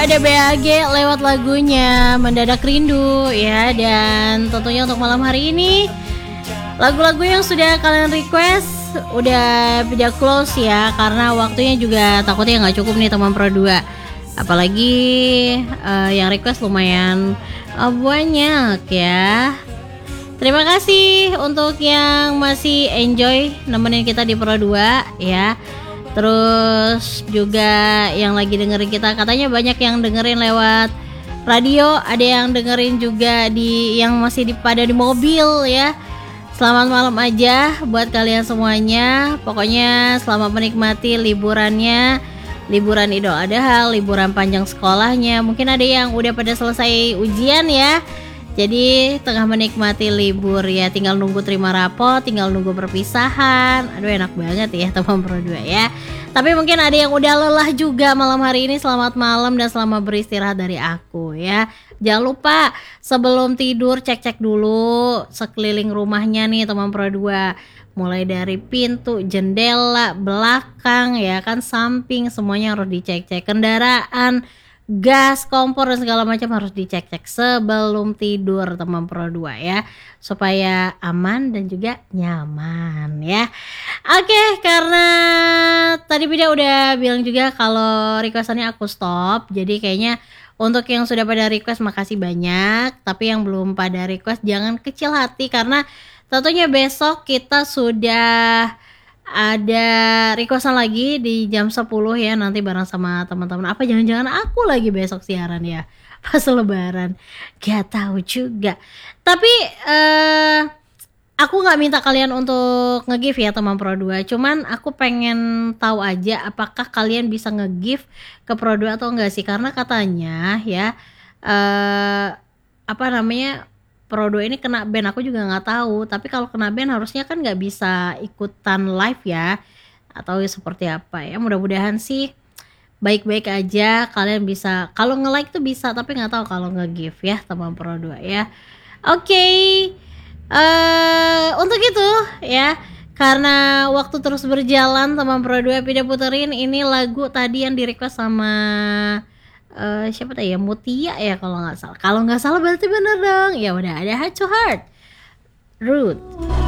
ada BAG lewat lagunya Mendadak Rindu ya. Dan tentunya untuk malam hari ini lagu-lagu yang sudah kalian request udah close ya, karena waktunya juga takutnya nggak cukup nih teman Pro 2. Apalagi yang request lumayan banyak ya. Terima kasih untuk yang masih enjoy nemenin kita di Pro 2 ya. Terus juga yang lagi dengerin kita, katanya banyak yang dengerin lewat radio, ada yang dengerin juga yang masih pada di mobil ya. Selamat malam aja buat kalian semuanya. Pokoknya selamat menikmati liburannya, liburan Idul Adha, liburan panjang sekolahnya. Mungkin ada yang udah pada selesai ujian ya, jadi tengah menikmati libur ya, tinggal nunggu terima rapot, tinggal nunggu perpisahan. Aduh enak banget ya teman Pro 2 ya. Tapi mungkin ada yang udah lelah juga malam hari ini. Selamat malam dan selamat beristirahat dari aku ya. Jangan lupa sebelum tidur cek-cek dulu sekeliling rumahnya nih teman Pro 2. Mulai dari pintu, jendela, belakang ya kan, samping, semuanya harus dicek-cek. Kendaraan, gas, kompor dan segala macam harus dicek-cek sebelum tidur teman Pro 2 ya, supaya aman dan juga nyaman ya. Oke, karena tadi Bida udah bilang juga kalau requestannya aku stop, jadi kayaknya untuk yang sudah pada request makasih banyak, tapi yang belum pada request jangan kecil hati, karena tentunya besok kita sudah ada requestan lagi di jam 10 ya, nanti bareng sama teman-teman. Apa jangan-jangan aku lagi besok siaran ya pas lebaran, gak tahu juga. Tapi aku gak minta kalian untuk nge-give ya teman Pro 2, cuman aku pengen tahu aja apakah kalian bisa nge-give ke Pro 2 atau enggak sih. Karena katanya ya Pro 2 ini kena ban, aku juga nggak tahu. Tapi kalau kena ban harusnya kan nggak bisa ikutan live ya, atau seperti apa ya. Mudah-mudahan sih baik-baik aja, kalian bisa. Kalau nge-like tuh bisa, tapi nggak tahu kalau nge-give ya teman Pro 2 ya. Oke. Untuk itu ya, karena waktu terus berjalan teman Pro 2, Pida puterin ini lagu tadi yang di request sama siapa tadi ya, Mutia ya kalau nggak salah. Kalau nggak salah berarti bener dong. Ya udah, ada Heart to Heart, Ruth.